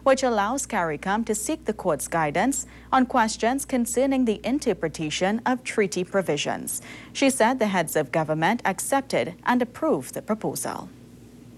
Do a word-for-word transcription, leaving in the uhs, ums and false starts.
which allows CARICOM to seek the court's guidance on questions concerning the interpretation of treaty provisions. She said the heads of government accepted and approved the proposal.